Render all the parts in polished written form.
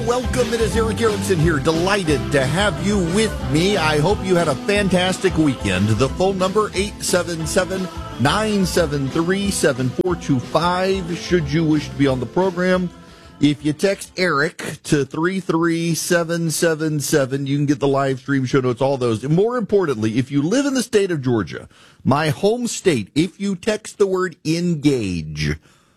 Welcome, it is Eric Erickson here. Delighted to have you with me. I hope you had a fantastic weekend. The phone number, 877-973-7425, should you wish to be on the program. If you text Eric to 33777, you can get the live stream, show notes, all those. And more importantly, if you live in the state of Georgia, my home state, if you text the word engage,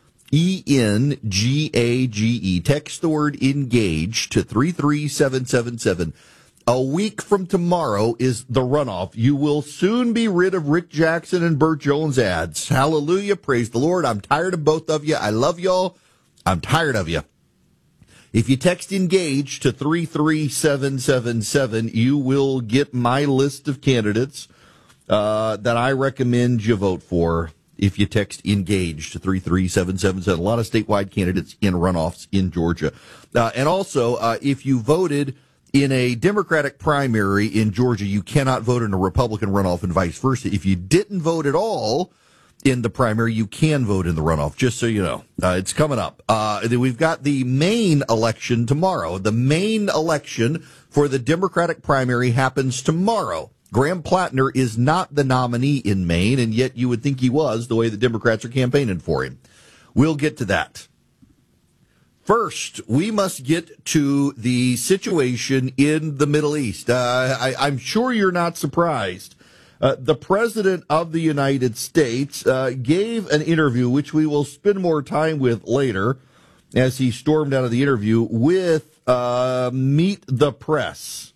E-N-G-A-G-E. Text the word engage to 33777. A week from tomorrow is the runoff. You will soon be rid of Rick Jackson and Burt Jones ads. Hallelujah. Praise the Lord. I'm tired of both of you. I love y'all. I'm tired of you. If you text engage to 33777, you will get my list of candidates that I recommend you vote for. If you text engage to 33777, a lot of statewide candidates in runoffs in Georgia. And also, if you voted in a Democratic primary in Georgia, you cannot vote in a Republican runoff and vice versa. If you didn't vote at all in the primary, you can vote in the runoff, just so you know. It's coming up. We've got the Maine election tomorrow. The Maine election for the Democratic primary happens tomorrow. Graham Plattner is not the nominee in Maine, and yet you would think he was, the way the Democrats are campaigning for him. We'll get to that. First, we must get to the situation in the Middle East. I'm sure you're not surprised. The President of the United States gave an interview, which we will spend more time with later, as he stormed out of the interview, with Meet the Press.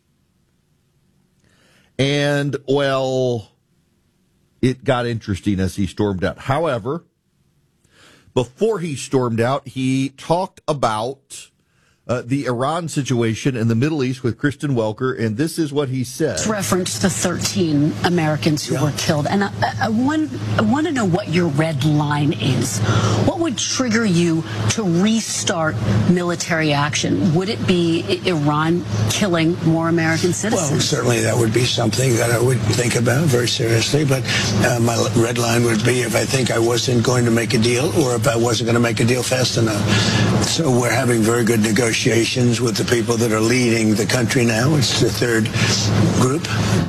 And, well, it got interesting as he stormed out. However, before he stormed out, he talked about the Iran situation in the Middle East with Kristen Welker, and this is what he said. It's referenced the 13 Americans who were killed, and I want to know what your red line is. What would trigger you to restart military action? Would it be Iran killing more American citizens? Well, certainly that would be something that I would think about very seriously, but my red line would be if I think I wasn't going to make a deal or if I wasn't going to make a deal fast enough. So we're having very good negotiations with the people that are leading the country now. It's the third group.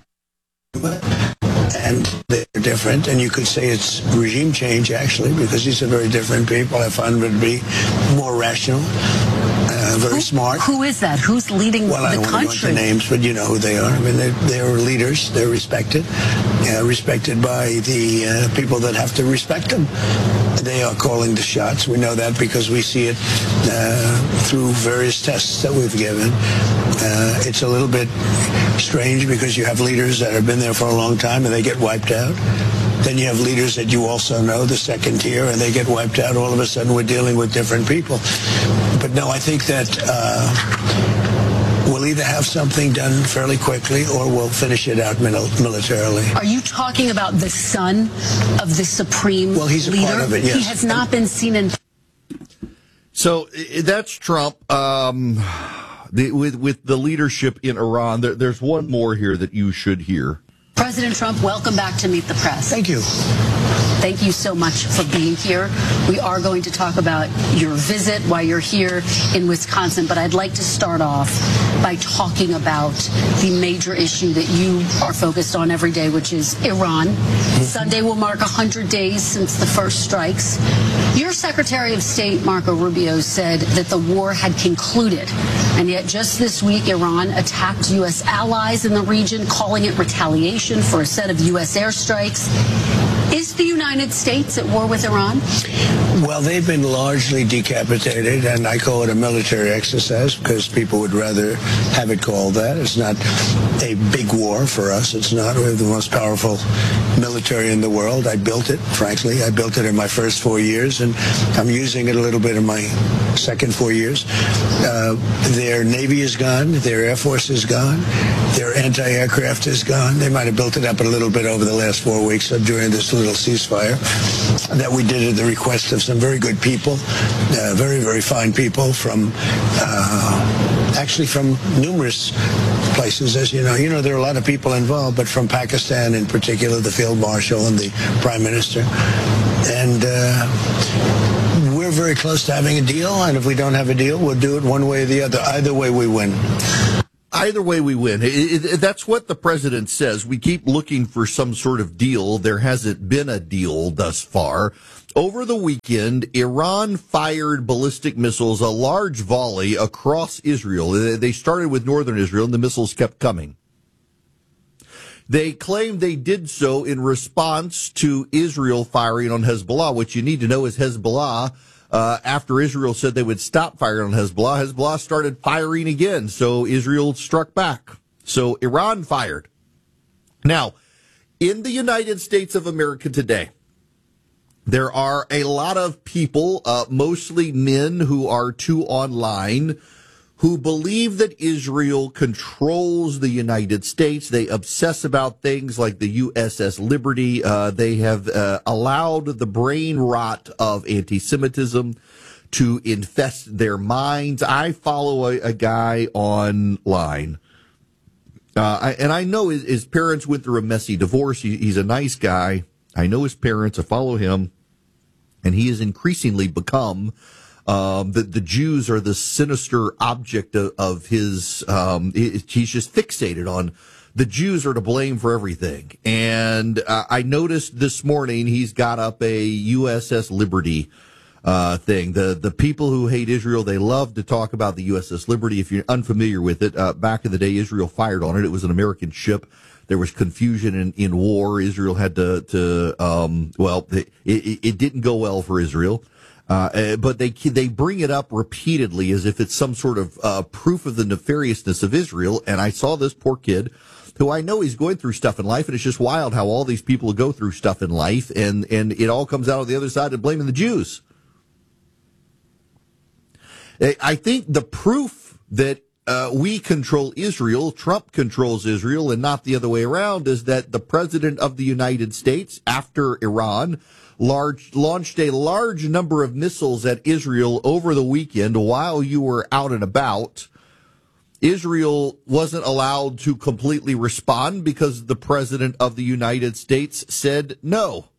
And they're different, and you could say it's regime change, actually, because these are very different people. I find them to be more rational, very smart. Who is that? Who's leading the country? Well, I don't want to go into names, but you know who they are. I mean, they're leaders. They're respected, respected by the people that have to respect them. They are calling the shots. We know that because we see it through various tests that we've given. It's a little bit strange because you have leaders that have been there for a long time and they get wiped out. Then you have leaders that you also know, the second tier, and they get wiped out. All of a sudden we're dealing with different people. But no, I think that we'll either have something done fairly quickly or we'll finish it out militarily. Are you talking about the son of the supreme leader? Well, he's a part of it, yes. He has not been seen in... So that's Trump. With the leadership in Iran, there's one more here that you should hear. President Trump, welcome back to Meet the Press. Thank you. Thank you so much for being here. We are going to talk about your visit while you're here in Wisconsin, but I'd like to start off by talking about the major issue that you are focused on every day, which is Iran. Sunday will mark 100 days since the first strikes. Your Secretary of State, Marco Rubio, said that the war had concluded, and yet just this week, Iran attacked U.S. allies in the region, calling it retaliation for a set of U.S. airstrikes. Is the United States at war with Iran? Well, they've been largely decapitated, and I call it a military exercise because people would rather have it called that. It's not a big war for us. It's not. We have the most powerful military in the world. I built it, frankly. I built it in my first 4 years, and I'm using it a little bit in my second 4 years. Their Navy is gone. Their Air Force is gone. Their anti-aircraft is gone. They might have built it up a little bit over the last 4 weeks during this little ceasefire that we did at the request of some very good people, very, very fine people from actually from numerous places, as you know. You know, there are a lot of people involved, but from Pakistan in particular, the Field Marshal and the Prime Minister. And we're very close to having a deal, and if we don't have a deal, we'll do it one way or the other. Either way, we win. Either way, we win. That's what the president says. We keep looking for some sort of deal. There hasn't been a deal thus far. Over the weekend, Iran fired ballistic missiles, a large volley across Israel. They started with northern Israel, and the missiles kept coming. They claim they did so in response to Israel firing on Hezbollah. What you need to know is Hezbollah, after Israel said they would stop firing on Hezbollah, Hezbollah started firing again. So Israel struck back. So Iran fired. Now, in the United States of America today, there are a lot of people, mostly men who are too online, who believe that Israel controls the United States. They obsess about things like the USS Liberty. They have allowed the brain rot of anti-Semitism to infest their minds. I follow a guy online, and I know his parents went through a messy divorce. He's a nice guy. I know his parents. I follow him, and he has increasingly become the Jews are the sinister object of his, he's just fixated on the Jews are to blame for everything. And I noticed this morning he's got up a USS Liberty thing. The people who hate Israel, they love to talk about the USS Liberty. If you're unfamiliar with it, back in the day, Israel fired on it. It was an American ship. There was confusion in war. Israel had it didn't go well for Israel. But they bring it up repeatedly as if it's some sort of proof of the nefariousness of Israel. And I saw this poor kid, who I know he's going through stuff in life, and it's just wild how all these people go through stuff in life, and it all comes out on the other side of blaming the Jews. I think the proof that we control Israel, Trump controls Israel, and not the other way around, is that the president of the United States, after Iran, launched a large number of missiles at Israel over the weekend while you were out and about. Israel wasn't allowed to completely respond because the president of the United States said no.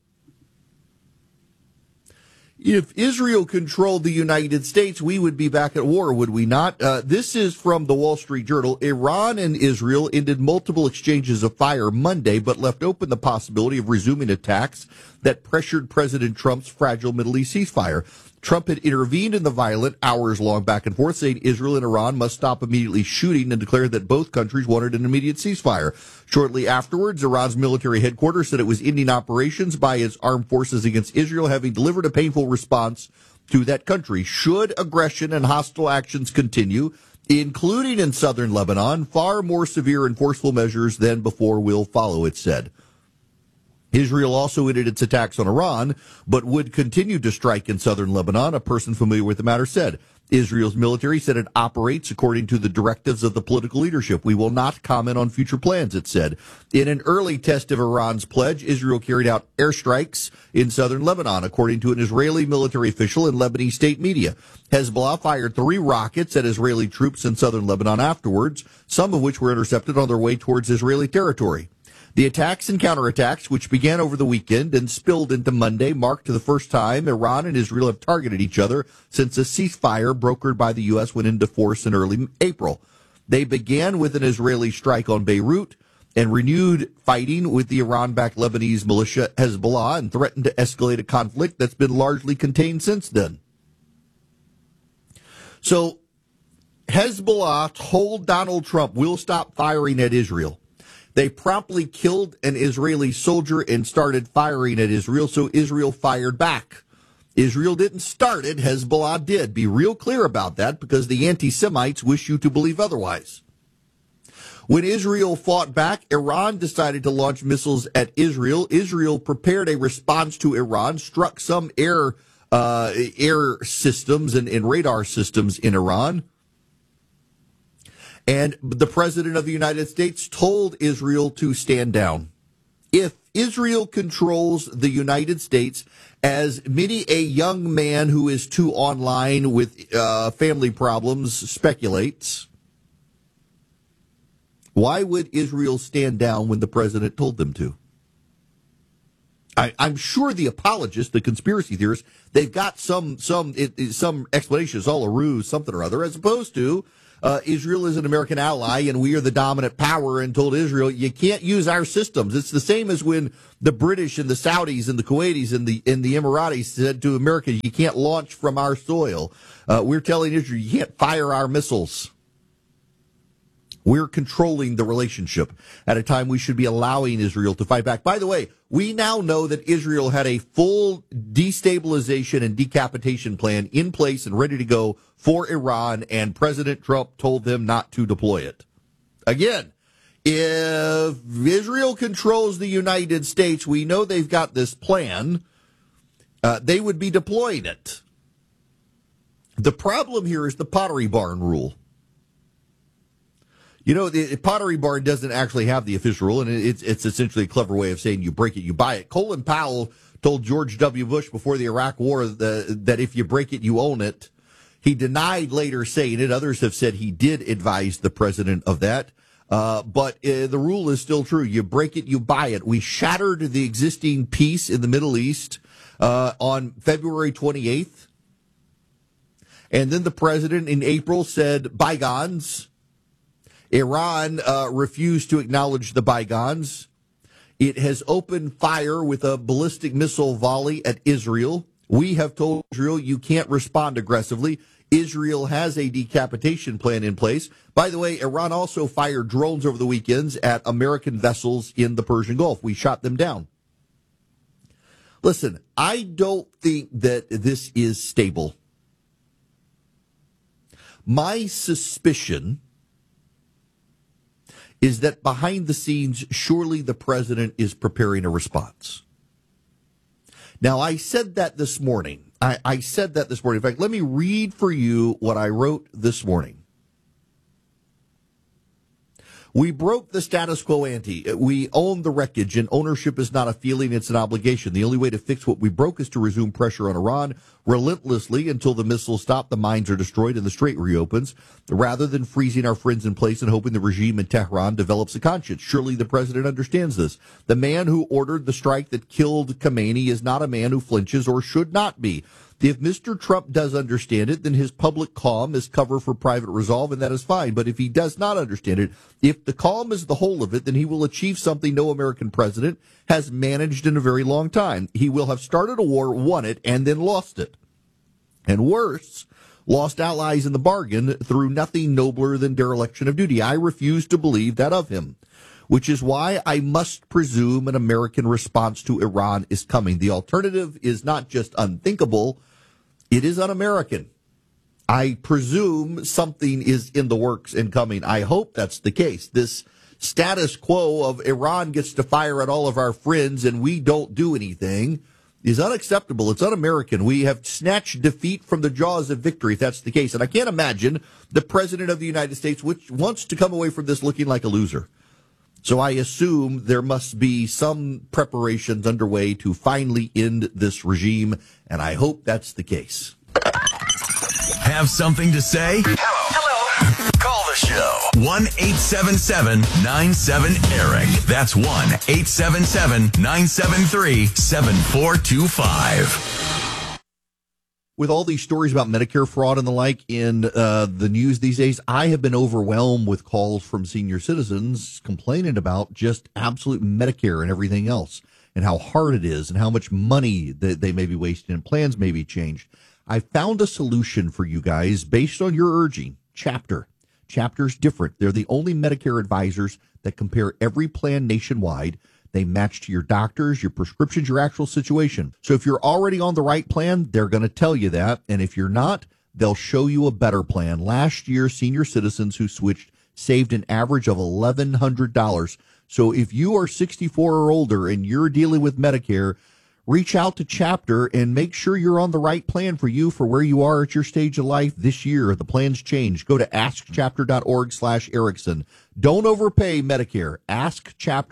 If Israel controlled the United States, we would be back at war, would we not? This is from the Wall Street Journal. Iran and Israel ended multiple exchanges of fire Monday, but left open the possibility of resuming attacks that pressured President Trump's fragile Middle East ceasefire. Trump had intervened in the violent, hours-long back and forth, saying Israel and Iran must stop immediately shooting, and declared that both countries wanted an immediate ceasefire. Shortly afterwards, Iran's military headquarters said it was ending operations by its armed forces against Israel, having delivered a painful response to that country. Should aggression and hostile actions continue, including in southern Lebanon, far more severe and forceful measures than before will follow, it said. Israel also ended its attacks on Iran, but would continue to strike in southern Lebanon, a person familiar with the matter said. Israel's military said it operates according to the directives of the political leadership. We will not comment on future plans, it said. In an early test of Iran's pledge, Israel carried out airstrikes in southern Lebanon, according to an Israeli military official in Lebanese state media. Hezbollah fired 3 rockets at Israeli troops in southern Lebanon afterwards, some of which were intercepted on their way towards Israeli territory. The attacks and counterattacks, which began over the weekend and spilled into Monday, marked the first time Iran and Israel have targeted each other since a ceasefire brokered by the U.S. went into force in early April. They began with an Israeli strike on Beirut and renewed fighting with the Iran-backed Lebanese militia Hezbollah, and threatened to escalate a conflict that's been largely contained since then. So Hezbollah told Donald Trump, we'll stop firing at Israel. They promptly killed an Israeli soldier and started firing at Israel, so Israel fired back. Israel didn't start it, Hezbollah did. Be real clear about that, because the anti-Semites wish you to believe otherwise. When Israel fought back, Iran decided to launch missiles at Israel. Israel prepared a response to Iran, struck some air systems and radar systems in Iran. And the president of the United States told Israel to stand down. If Israel controls the United States, as many a young man who is too online with family problems speculates, why would Israel stand down when the president told them to? I'm sure the apologists, the conspiracy theorists, they've got some explanation. It's all a ruse, something or other, as opposed to Israel is an American ally and we are the dominant power and told Israel, you can't use our systems. It's the same as when the British and the Saudis and the Kuwaitis and the Emiratis said to America, you can't launch from our soil. We're telling Israel, you can't fire our missiles. We're controlling the relationship at a time we should be allowing Israel to fight back. By the way, we now know that Israel had a full destabilization and decapitation plan in place and ready to go for Iran, and President Trump told them not to deploy it. Again, if Israel controls the United States, we know they've got this plan. They would be deploying it. The problem here is the Pottery Barn rule. You know, the Pottery Barn doesn't actually have the official rule, and it's essentially a clever way of saying you break it, you buy it. Colin Powell told George W. Bush before the Iraq War that if you break it, you own it. He denied later saying it. Others have said he did advise the president of that. But the rule is still true. You break it, you buy it. We shattered the existing peace in the Middle East on February 28th. And then the president in April said bygones. Iran refused to acknowledge the bygones. It has opened fire with a ballistic missile volley at Israel. We have told Israel you can't respond aggressively. Israel has a decapitation plan in place. By the way, Iran also fired drones over the weekends at American vessels in the Persian Gulf. We shot them down. Listen, I don't think that this is stable. My suspicion is that behind the scenes, surely the president is preparing a response. Now, I said that this morning. I said that this morning. In fact, let me read for you what I wrote this morning. We broke the status quo ante. We own the wreckage, and ownership is not a feeling, it's an obligation. The only way to fix what we broke is to resume pressure on Iran relentlessly until the missiles stop, the mines are destroyed, and the strait reopens, rather than freezing our friends in place and hoping the regime in Tehran develops a conscience. Surely the president understands this. The man who ordered the strike that killed Khamenei is not a man who flinches or should not be. If Mr. Trump does understand it, then his public calm is cover for private resolve, and that is fine. But if he does not understand it, if the calm is the whole of it, then he will achieve something no American president has managed in a very long time. He will have started a war, won it, and then lost it. And worse, lost allies in the bargain through nothing nobler than dereliction of duty. I refuse to believe that of him, which is why I must presume an American response to Iran is coming. The alternative is not just unthinkable, it is un-American. I presume something is in the works and coming. I hope that's the case. This status quo of Iran gets to fire at all of our friends and we don't do anything is unacceptable. It's un-American. We have snatched defeat from the jaws of victory, if that's the case. And I can't imagine the president of the United States which wants to come away from this looking like a loser. So I assume there must be some preparations underway to finally end this regime, and I hope that's the case. Have something to say? Hello. Call the show. 1-877-97-ERIC. That's 1-877-973-7425. With all these stories about Medicare fraud and the like in the news these days, I have been overwhelmed with calls from senior citizens complaining about just absolute Medicare and everything else and how hard it is and how much money that they may be wasting and plans may be changed. I found a solution for you guys based on your urging. Chapter. Chapter's different. They're the only Medicare advisors that compare every plan nationwide. They match to your doctors, your prescriptions, your actual situation. So if you're already on the right plan, they're going to tell you that. And if you're not, they'll show you a better plan. Last year, senior citizens who switched saved an average of $1,100. So if you are 64 or older and you're dealing with Medicare, reach out to Chapter and make sure you're on the right plan for you for where you are at your stage of life this year. The plans change. Go to askchapter.org/Erickson. Don't overpay Medicare.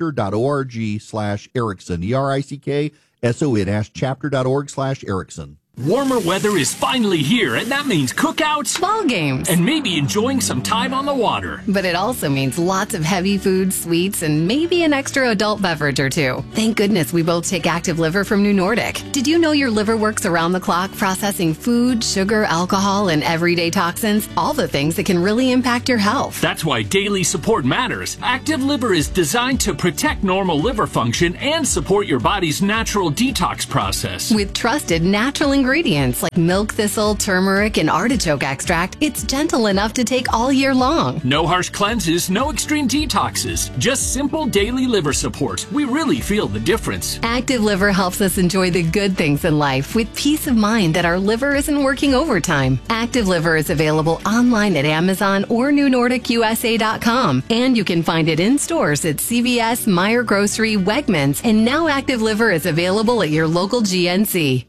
Askchapter.org/Erickson. ERICKSON. Askchapter.org/Erickson. Warmer weather is finally here, and that means cookouts, ball games, and maybe enjoying some time on the water. But it also means lots of heavy food, sweets, and maybe an extra adult beverage or two. Thank goodness we both take Active Liver from New Nordic. Did you know your liver works around the clock processing food, sugar, alcohol, and everyday toxins? All the things that can really impact your health. That's why daily support matters. Active Liver is designed to protect normal liver function and support your body's natural detox process. With trusted natural ingredients like milk thistle, turmeric, and artichoke extract, it's gentle enough to take all year long. No harsh cleanses, no extreme detoxes, just simple daily liver support. We really feel the difference. Active Liver helps us enjoy the good things in life with peace of mind that our liver isn't working overtime. Active Liver is available online at Amazon or NewNordicUSA.com, and you can find it in stores at CVS, Meijer Grocery, Wegmans, and now Active Liver is available at your local GNC.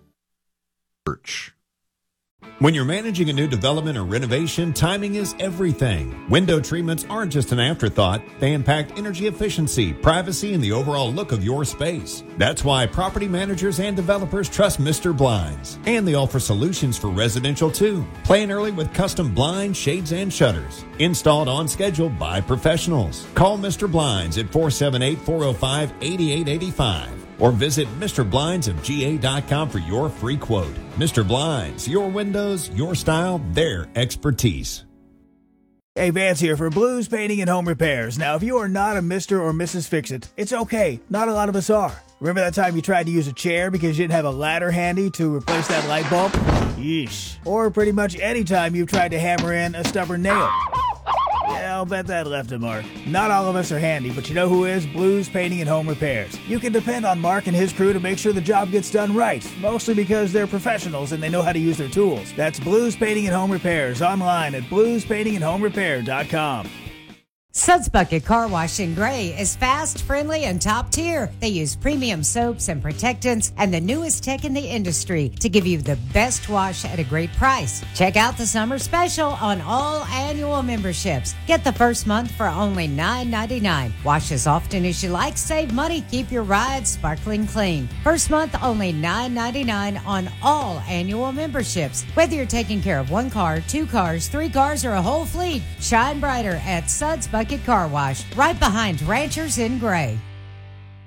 When you're managing a new development or renovation, timing is everything. Window treatments aren't just an afterthought. They impact energy efficiency, privacy, and the overall look of your space. That's why property managers and developers trust Mr. Blinds. And they offer solutions for residential too. Plan early with custom blinds, shades, and shutters. Installed on schedule by professionals. Call Mr. Blinds at 478-405-8885. Or visit MrBlindsofGA.com for your free quote. Mr. Blinds, your windows, your style, their expertise. Hey, Vance here for Blues Painting and Home Repairs. Now, if you are not a Mr. or Mrs. Fix-It, it's okay. Not a lot of us are. Remember that time you tried to use a chair because you didn't have a ladder handy to replace that light bulb? Yeesh. Or pretty much any time you've tried to hammer in a stubborn nail. Yeah, I'll bet that left a mark. Not all of us are handy, but you know who is? Blues Painting and Home Repairs. You can depend on Mark and his crew to make sure the job gets done right, mostly because they're professionals and they know how to use their tools. That's Blues Painting and Home Repairs, online at bluespaintingandhomerepair.com. Suds Bucket Car Wash in Gray is fast, friendly, and top tier. They use premium soaps and protectants and the newest tech in the industry to give you the best wash at a great price. Check out the summer special on all annual memberships. Get the first month for only $9.99. Wash as often as you like, save money, keep your ride sparkling clean. First month only $9.99 on all annual memberships. Whether you're taking care of one car, two cars, three cars, or a whole fleet, shine brighter at Suds Bucket Car Wash, right behind Ranchers in Gray.